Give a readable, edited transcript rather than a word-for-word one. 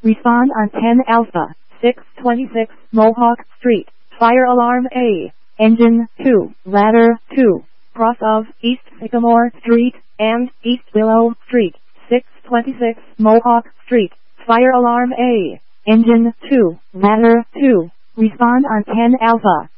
Respond on 10 Alpha, 626 Mohawk Street. Fire alarm A. Engine 2, ladder 2. Cross of East Sycamore Street and East Willow Street. 626 Mohawk Street. Fire alarm A. Engine 2, ladder 2. Respond on 10 Alpha.